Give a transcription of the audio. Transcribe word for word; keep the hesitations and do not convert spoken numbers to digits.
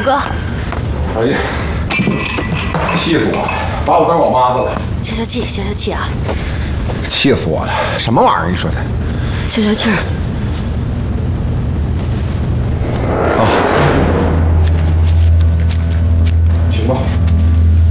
哥。 哎呀，气死我了，把我当老妈子了。 消消气，消消气啊！ 气死我了，什么玩意儿？你说的？ 消消气儿。